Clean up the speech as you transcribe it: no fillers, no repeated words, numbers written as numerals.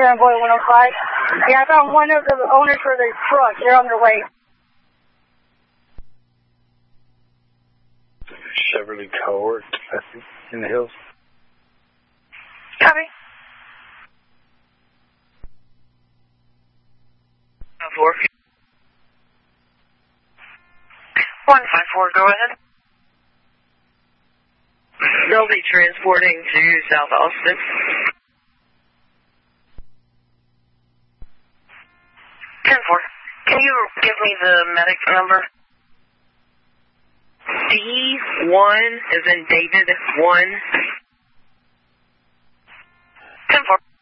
Sharon Boy 105. Yeah, I found one of the owners for the truck. They're on their way. Chevrolet Cohort, I think, in the hills. Copy. 154, go ahead. They'll be transporting to South Austin. 10-4. Can you give me the medic number? D1 is in David 1. 10-4.